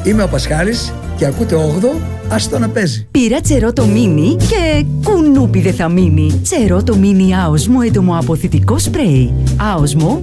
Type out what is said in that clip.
Είμαι ο Πασχάλης και ακούτε 8ο, άστο να παίζει. Πήρα Τσερότο Μίνι και κουνούπι δεν θα μείνει. Τσερότο Μίνι άοσμο έντομο αποθητικό σπρέι. Άοσμο